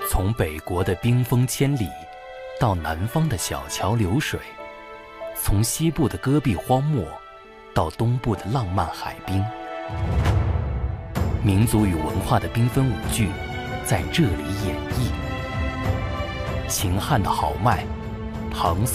从北国的冰封千里，到南方的小桥流水，从西部的戈壁荒漠，到东部的浪漫海滨，民族与文化的缤纷舞剧在这里演绎。秦汉的豪迈，唐